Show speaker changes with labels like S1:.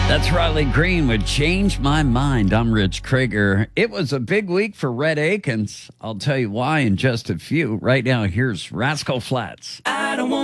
S1: That's Riley Green would change my mind. I'm Rich Krager. It was a big week for Rhett Akins. I'll tell you why in just a few. Right now, here's Rascal Flatts.
S2: I don't want